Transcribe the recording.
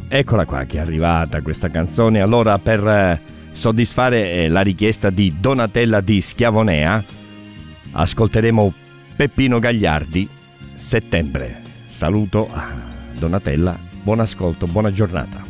Eccola qua che è arrivata questa canzone. Allora, per soddisfare la richiesta di Donatella di Schiavonea, ascolteremo Peppino Gagliardi, Settembre. Saluto a Donatella, buon ascolto, buona giornata.